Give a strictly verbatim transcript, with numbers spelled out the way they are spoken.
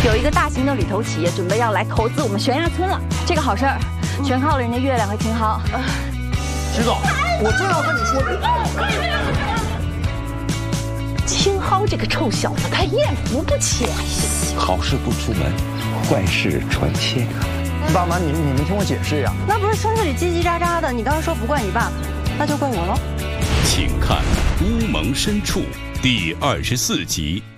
有一个大型的旅游企业准备要来投资我们悬崖村了，这个好事儿全靠了人家月亮和秦昊。 徐总，我正要跟你说， 秦昊这个臭小子，他艳福不浅。 好事不出门，坏事传千。 爸妈，你你们听我解释呀。 那不是村子里叽叽喳喳的，你刚刚说不怪你爸，那就怪我喽。 请看《乌蒙深处》第二十四集。